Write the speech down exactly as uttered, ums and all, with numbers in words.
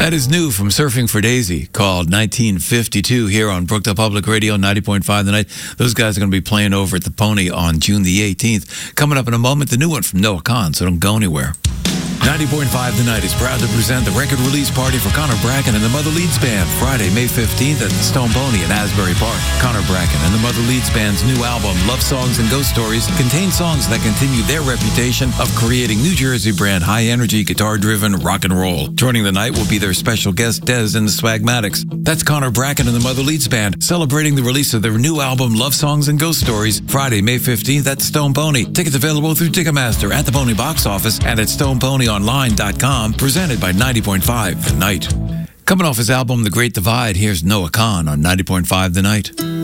That is new from Surfing for Daisy, called nineteen fifty-two, here on Brookdale Public Radio, ninety point five The Night. Those guys are going to be playing over at the Pony on June the eighteenth. Coming up in a moment, the new one from Noah Kahan, so don't go anywhere. ninety point five The Night is proud to present the record release party for Connor Bracken and the Mother Leeds Band, Friday, May fifteenth at the Stone Pony in Asbury Park. Connor Bracken and the Mother Leeds Band's new album, Love Songs and Ghost Stories, contains songs that continue their reputation of creating New Jersey brand high-energy, guitar-driven rock and roll. Joining the night will be their special guest, Dez and the Swagmatics. That's Connor Bracken and the Mother Leeds Band, celebrating the release of their new album, Love Songs and Ghost Stories, Friday, May fifteenth at the Stone Pony. Tickets available through Ticketmaster, at the Pony box office, and at stone pony online dot com. Presented by ninety point five The Night. Coming off his album, The Great Divide, here's Noah Kahan on ninety point five The Night.